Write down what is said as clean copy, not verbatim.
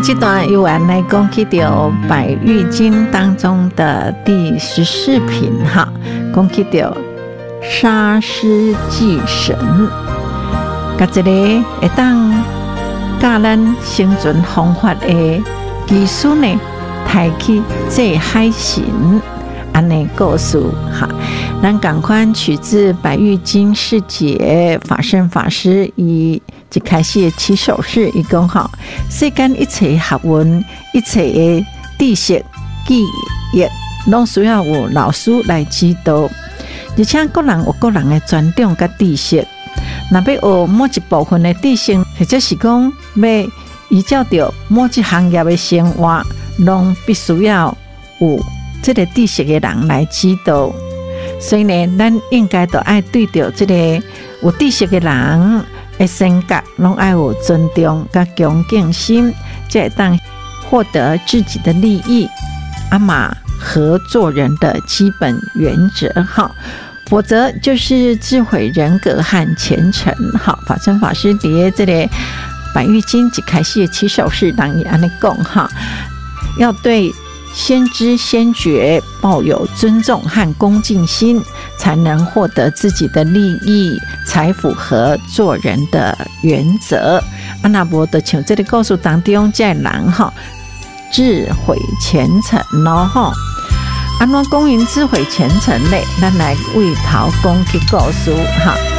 这段又来讲起到《百喻经》当中的第14品哈，讲起到杀师祭神，甲这个会当教咱生存方法的技术呢，抬起这海神安尼故事哈。咱赶快取自《百喻经》释解法身法师以一开始的起手式，伊讲吼，世间一切学问、一切的知识、技艺，拢需要有老师来指导，而且个人有个人的专长甲知识。若要学某一部分的知识，或者是讲要依照着某一行业的生活，拢必须要有这个知识的人来指导。所以呢，咱应该都爱对着这个有知识的人的性格，拢爱有尊重甲恭敬心，才会当获得自己的利益。嘛合做人的基本原则哈，否则就是自毁人格和前程。好，法身法师伫这个《百喻经》一开始的起手式，人也安尼讲哈，要对先知先觉抱有尊重和恭敬心，才能获得自己的利益，才符合做人的原则。那无就像这个故事当中这人哈，自毁前程咯吼。安怎讲因自毁前程呢？咱来为头讲起故事哈。